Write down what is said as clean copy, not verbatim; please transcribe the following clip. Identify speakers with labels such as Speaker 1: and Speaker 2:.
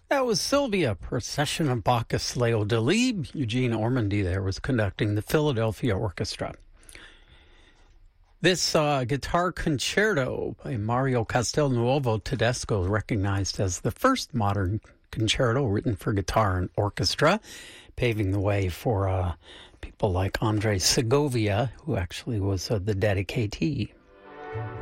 Speaker 1: That was Sylvia, Procession of Bacchus, Leo Delibes. Eugene Ormandy there was conducting the Philadelphia Orchestra. This guitar concerto by Mario Castelnuovo Tedesco is recognized as the first modern concerto written for guitar and orchestra, paving the way for people like Andrei Segovia, who actually was the dedicatee.